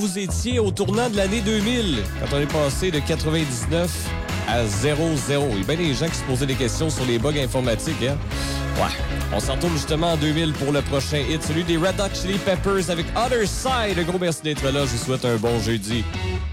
Vous étiez au tournant de l'année 2000, quand on est passé de 99 à 0-0. Il y a bien des gens qui se posaient des questions sur les bugs informatiques, hein? Ouais. On s'en retourne justement en 2000 pour le prochain hit, celui des Red Hot Chili Peppers avec Other Side. Un gros merci d'être là. Je vous souhaite un bon jeudi.